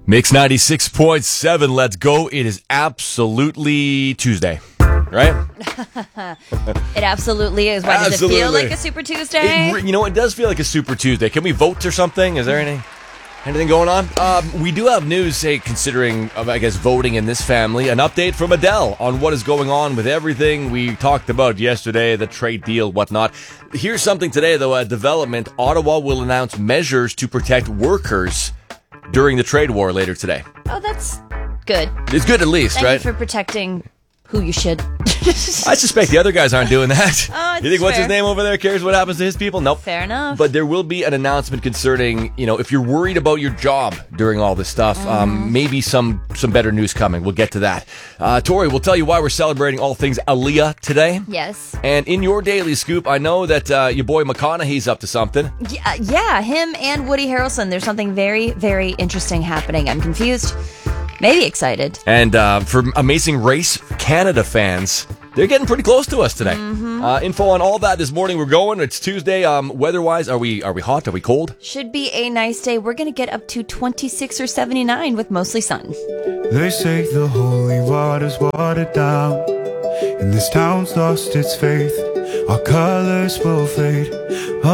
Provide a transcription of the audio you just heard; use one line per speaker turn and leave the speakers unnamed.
Mix 96.7, let's go. It is absolutely Tuesday, right?
It absolutely is. Why does it feel like a Super Tuesday?
It does feel like a Super Tuesday. Can we vote or something? Is there anything going on? We do have news, considering, voting in this family. An update from Adele on what is going on with everything we talked about yesterday, the trade deal, whatnot. Here's something today, though, a development. Ottawa will announce measures to protect workers during the trade war later today.
Oh, that's good.
It's good at least, right?
Thank you for protecting who you should.
I suspect the other guys aren't doing that. You think what's his name over there cares what happens to his people? Nope.
Fair enough.
But there will be an announcement concerning, if you're worried about your job during all this stuff, maybe some better news coming. We'll get to that. Tori, we'll tell you why we're celebrating all things Aaliyah today.
Yes.
And in your Daily Scoop, I know that your boy McConaughey's up to something.
Yeah, him and Woody Harrelson. There's something very, very interesting happening. I'm confused. Maybe excited.
And for Amazing Race Canada fans, they're getting pretty close to us today. Info on all that this morning. We're going. It's Tuesday. Weather-wise, are we hot? Are we cold?
Should be a nice day. We're going to get up to 26 or 79 with mostly sun.
They say the holy water's watered down, and this town's lost its faith. Our colors will fade.